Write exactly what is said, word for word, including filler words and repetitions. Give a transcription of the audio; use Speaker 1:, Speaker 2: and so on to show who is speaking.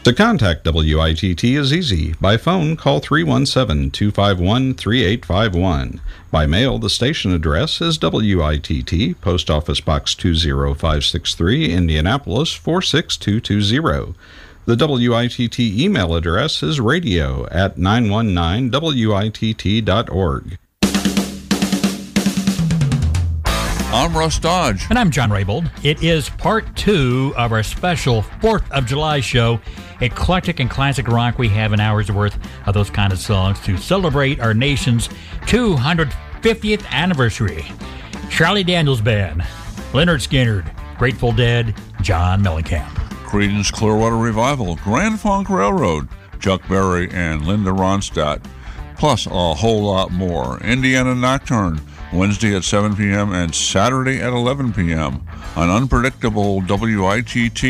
Speaker 1: To contact W I T T is easy. By phone, call three one seven, two five one, three eight five one. By mail, the station address is W I T T, Post Office Box two zero five six three, Indianapolis four six two two zero. The W I T T email address is radio at nine one nine W I T T dot org.
Speaker 2: I'm Russ Dodge.
Speaker 3: And I'm John Raybold. It is part two of our special fourth of July show. Eclectic and classic rock. We have an hour's worth of those kind of songs to celebrate our nation's two hundred fiftieth anniversary. Charlie Daniels Band, Lynyrd Skynyrd, Grateful Dead, John Mellencamp.
Speaker 2: Creedence Clearwater Revival, Grand Funk Railroad, Chuck Berry and Linda Ronstadt, plus a whole lot more. Indiana Nocturne, Wednesday at seven p.m. and Saturday at eleven p.m. on Unpredictable W I T T